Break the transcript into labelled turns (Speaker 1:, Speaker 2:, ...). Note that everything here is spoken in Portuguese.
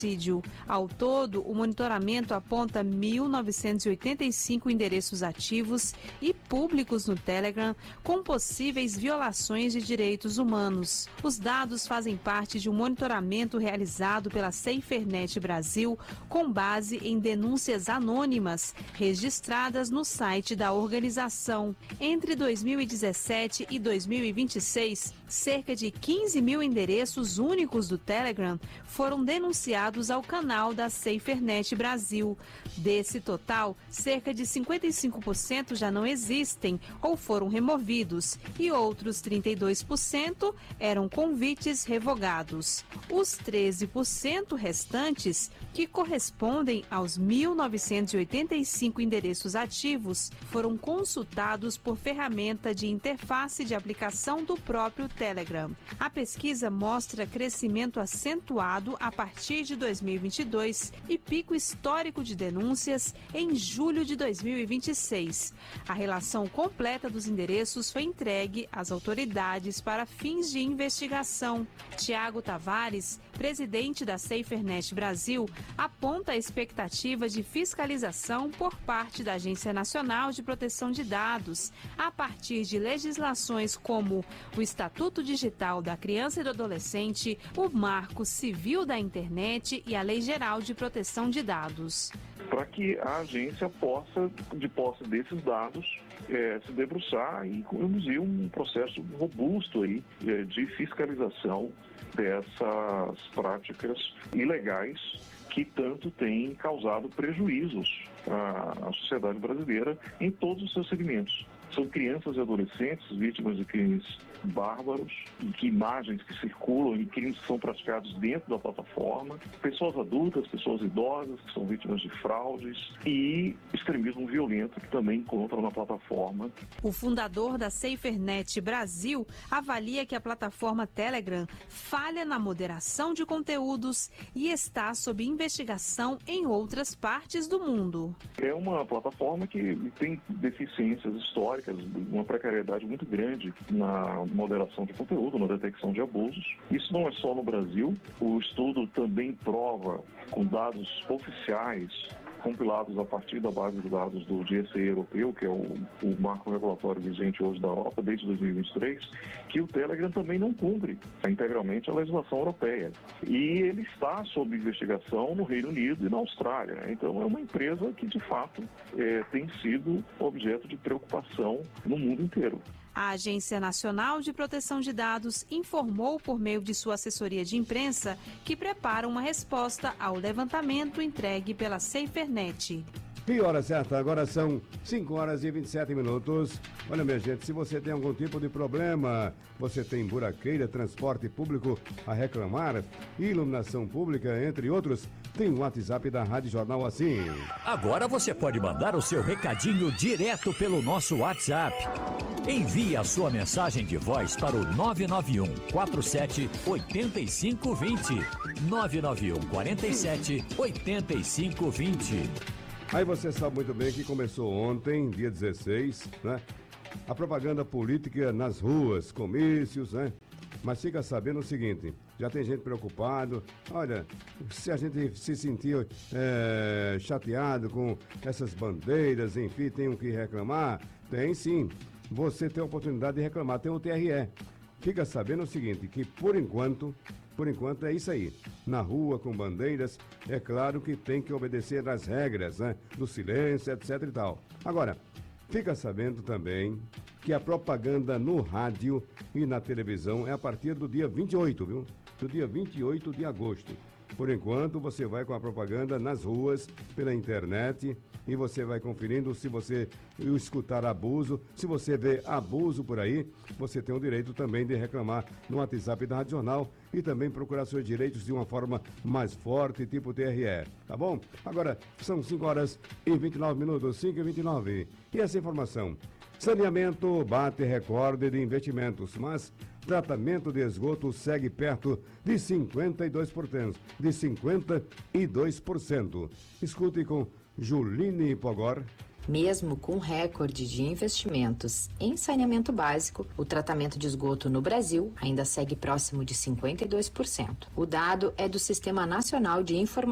Speaker 1: Ao todo, o monitoramento aponta 1.985 endereços ativos e públicos no Telegram com possíveis violações de direitos humanos. Os dados fazem parte de um monitoramento realizado pela SaferNet Brasil com base em denúncias anônimas registradas no site da organização. Entre 2017 e 2026, cerca de 15 mil endereços únicos do Telegram foram denunciados ao canal da SaferNet Brasil. Desse total, cerca de 55% já não existem ou foram removidos e outros 32% eram convites revogados. Os 13% restantes, que correspondem aos 1.985 endereços ativos, foram consultados por ferramenta de interface de aplicação do próprio Telegram. A pesquisa mostra crescimento acentuado a partir de 2022 e pico histórico de denúncias em julho de 2026. A relação completa dos endereços foi entregue às autoridades para fins de investigação. Tiago Tavares, presidente da SaferNet Brasil, aponta a expectativa de fiscalização por parte da Agência Nacional de Proteção de Dados, a partir de legislações como o Estatuto Digital da Criança e do Adolescente, o Marco Civil da Internet e a Lei Geral de Proteção de Dados.
Speaker 2: Para que a agência possa, de posse desses dados, se debruçar e conduzir um processo robusto aí, de fiscalização dessas práticas ilegais que tanto têm causado prejuízos à sociedade brasileira em todos os seus segmentos. São crianças e adolescentes vítimas de crimes bárbaros, que imagens que circulam e crimes que são praticados dentro da plataforma, pessoas adultas, pessoas idosas que são vítimas de fraudes e extremismo violento que também encontram na plataforma.
Speaker 1: O fundador da SaferNet Brasil avalia que a plataforma Telegram falha na moderação de conteúdos e está sob investigação em outras partes do mundo.
Speaker 2: É uma plataforma que tem deficiências históricas, uma precariedade muito grande na moderação de conteúdo, na detecção de abusos. Isso não é só no Brasil. O estudo também prova, com dados oficiais, compilados a partir da base de dados do GSE europeu, que é o marco regulatório vigente hoje da Europa desde 2023, que o Telegram também não cumpre integralmente a legislação europeia. E ele está sob investigação no Reino Unido e na Austrália. Então é uma empresa que, de fato, tem sido objeto de preocupação no mundo inteiro.
Speaker 1: A Agência Nacional de Proteção de Dados informou por meio de sua assessoria de imprensa que prepara uma resposta ao levantamento entregue pela SaferNet.
Speaker 3: E hora certa, agora são 5 horas e 27 minutos. Olha, minha gente, se você tem algum tipo de problema, você tem buraqueira, transporte público a reclamar, iluminação pública, entre outros, tem o WhatsApp da Rádio Jornal assim.
Speaker 4: Agora você pode mandar o seu recadinho direto pelo nosso WhatsApp. Envie a sua mensagem de voz para o 991 47 85 20. 991 47 85 20.
Speaker 3: Aí você sabe muito bem que começou ontem, dia 16, né? A propaganda política nas ruas, comícios, né? Mas fica sabendo o seguinte, já tem gente preocupado. Olha, se a gente se sentir chateado com essas bandeiras, enfim, tem o que reclamar? Tem sim. Você tem a oportunidade de reclamar, tem o TRE. Fica sabendo o seguinte, que por enquanto é isso aí. Na rua, com bandeiras, é claro que tem que obedecer às regras, né? Do silêncio, etc e tal. Agora, fica sabendo também que a propaganda no rádio e na televisão é a partir do dia 28, viu? Do dia 28 de agosto. Por enquanto, você vai com a propaganda nas ruas, pela internet, e você vai conferindo se você escutar abuso. Se você vê abuso por aí, você tem o direito também de reclamar no WhatsApp da Rádio Jornal e também procurar seus direitos de uma forma mais forte, tipo TRE, tá bom? Agora, são 5 horas e 29 minutos, 5 e 29. E essa informação, saneamento bate recorde de investimentos, mas tratamento de esgoto segue perto de 52%. De 52%. Escute com Juline Pogor,
Speaker 5: Mesmo com recorde de investimentos em saneamento básico, o tratamento de esgoto no Brasil ainda segue próximo de 52%. O dado é do Sistema Nacional de Informação